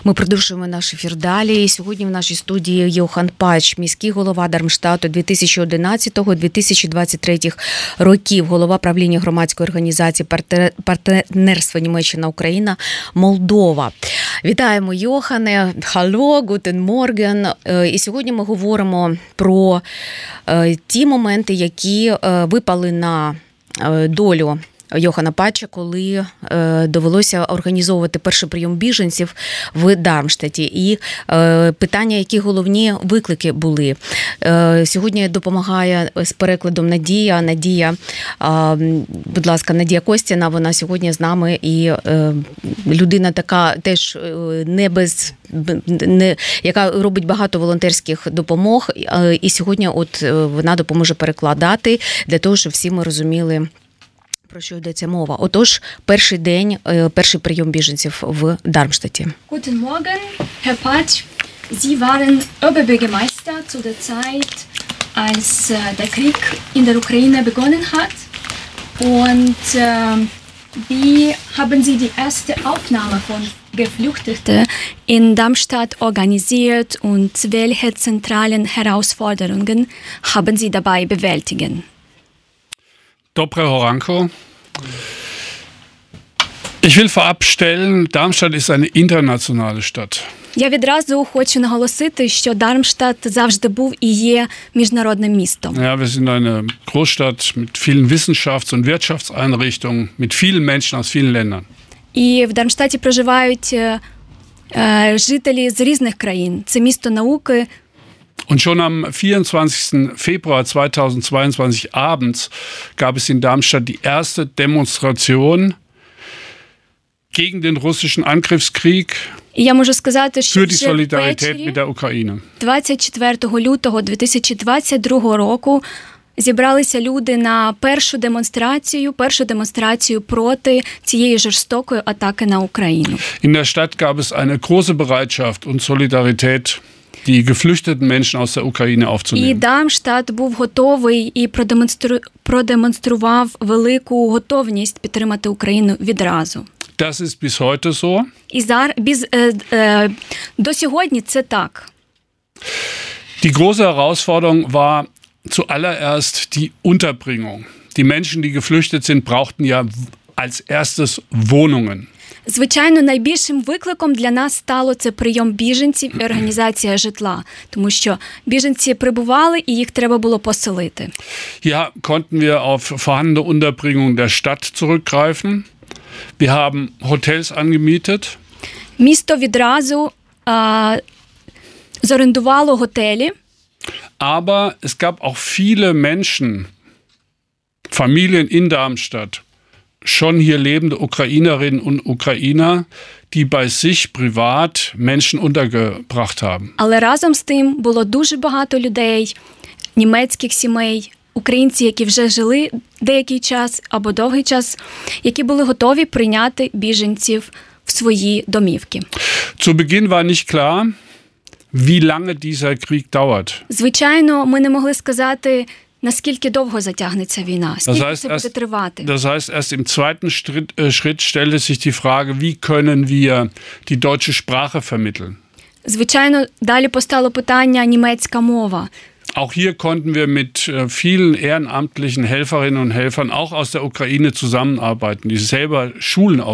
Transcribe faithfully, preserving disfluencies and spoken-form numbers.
Ми продовжуємо наш ефір далі. Сьогодні в нашій студії Йохан Пач, міський голова Дармштату дві тисячі одинадцятого - дві тисячі двадцять третього років, голова правління громадської організації партнерства Німеччина-Україна Молдова. Вітаємо, Йохане. Халло, гутен морген. І сьогодні ми говоримо про ті моменти, які випали на долю Йохана Пача, коли е, довелося організовувати перший прийом біженців в Дармштаті. І е, питання, які головні виклики були. Е, сьогодні допомагає з перекладом Надія. Надія, е, будь ласка, Надія Костіна, вона сьогодні з нами. І е, людина така теж не без, не, яка робить багато волонтерських допомог. Е, і сьогодні от вона допоможе перекладати для того, щоб всі ми розуміли, про що йдеться мова. Отож, перший день, перший прийом біженців в Дармштаті. Guten Morgen, Herr Patsch. Sie waren Oberbürgermeister zu der Zeit, als der Krieg in der Ukraine begonnen hat. Und äh, wie haben Sie die erste Aufnahme von Geflüchteten in Darmstadt organisiert und welche zentralen Herausforderungen haben Sie dabei bewältigen? Dobre Horanko. Ich will vorab stellen, Darmstadt ist eine internationale Stadt. Я відразу хочу наголосити, що Дармштадт завжди був і є міжнародним містом. Ja, wir sind eine Großstadt mit vielen Wissenschafts- und Wirtschaftseinrichtungen, mit vielen Menschen aus vielen Ländern. І в Дармштадті проживають е, е, жителі з різних країн. Це місто науки. Und schon am vierundzwanzigsten Februar zweitausendzweiundzwanzig abends gab es in Darmstadt die erste Demonstration gegen den russischen Angriffskrieg І я можу сказати, що für die вже Solidarität mit der Ukraine. двадцять четвертого лютого дві тисячі двадцять другого року зібралися люди на першу демонстрацію, першу демонстрацію проти цієї жорстокої атаки на Україну. In der Stadt gab es eine große Bereitschaft und Solidarität, die geflüchteten Menschen aus der Ukraine aufzunehmen. І Дармштадт був готовий і продемонстру... продемонстрував велику готовність підтримати Україну відразу. Das ist bis heute so. І зар... Біз... е... Е... до сьогодні це так. Die große Herausforderung war zuallererst die Unterbringung. Die Menschen, die geflüchtet sind, brauchten ja als erstes Wohnungen. Звичайно, найбільшим викликом для нас стало це прийом біженців і організація житла, тому що біженці прибували і їх треба було поселити. Hier konnten wir auf vorhandene Unterbringung der Stadt zurückgreifen. Wir haben Hotels angemietet. Місто відразу а, зорендувало готелі. Aber es gab auch viele Menschen, Familien in Darmstadt, schon hier lebende Ukrainerinnen und Ukrainer, die bei sich privat Menschen untergebracht haben. Але разом з тим було дуже багато людей, німецьких сімей, українці, які вже жили деякий час або довгий час, які були готові прийняти біженців в свої домівки. Zu Beginn war nicht klar, wie lange dieser Krieg dauert. Звичайно, ми не могли сказати, наскільки довго затягнеться війна, скільки Das heißt, це буде тривати. Das heißt, erst im zweiten Schritt, äh, Schritt stellte sich die Frage, wie können wir die deutsche Sprache vermitteln? Звичайно, далі постало питання німецька мова. Auch hier konnten wir mit äh, vielen ehrenamtlichen Helferinnen und Helfern auch aus der Ukraine zusammenarbeiten, die selber Schulen